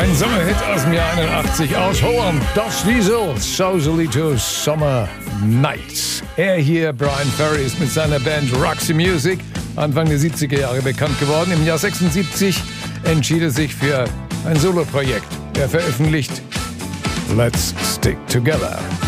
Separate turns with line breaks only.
Ein Sommerhit aus dem Jahr 81 aus Holland. Das Diesel, Sausalito Summer Nights. Er hier, Bryan Ferry, ist mit seiner Band Roxy Music Anfang der 70er Jahre bekannt geworden. Im Jahr 76 entschied er sich für ein Soloprojekt. Er veröffentlicht Let's Stick Together.